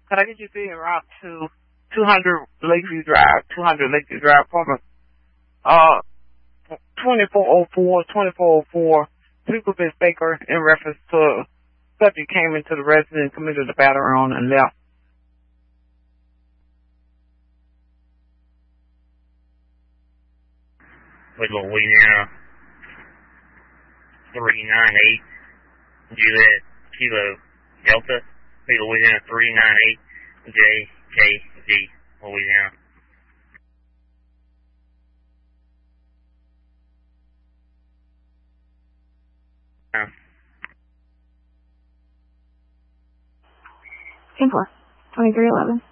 Could I get you to en route to 200 Lakeview Drive, apartment, 2404, People Miss Baker, in reference to subject came into the residence, committed a battery on and left. With Louisiana 398, Juliet Kilo Delta, Louisiana 398, JKZ, Louisiana. Same 4, 2311.